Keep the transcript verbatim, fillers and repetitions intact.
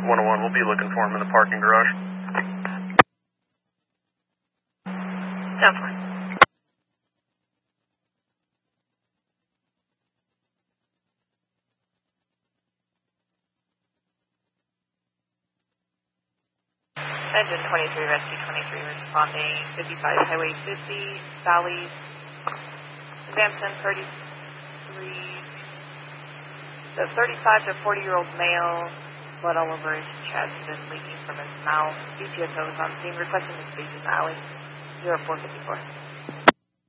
one oh one, we'll be looking for him in the parking garage. Definitely. Engine twenty-three, Rescue twenty-three, responding fifty-five, Highway fifty, Valley, Sampson, thirty-three, the thirty-five to forty-year-old male, blood all over his chest and leaking from his mouth. D P S O is on scene, requesting the station alley, zero four fifty-four.